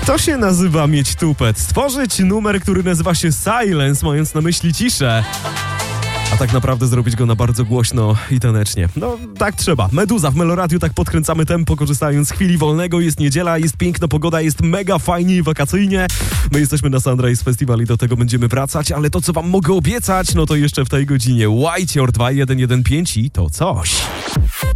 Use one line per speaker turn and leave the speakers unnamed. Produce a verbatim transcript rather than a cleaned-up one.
To się nazywa mieć tupet. Stworzyć numer, który nazywa się Silence, mając na myśli ciszę. A tak naprawdę zrobić go na bardzo głośno i tanecznie. No, tak trzeba. Meduza w Meloradiu, tak podkręcamy tempo, korzystając z chwili wolnego. Jest niedziela, jest piękna pogoda, jest mega fajnie i wakacyjnie. My jesteśmy na Sunrise Festival i do tego będziemy wracać, ale to, co wam mogę obiecać, no to jeszcze w tej godzinie White Your dwa jeden jeden pięć i to coś.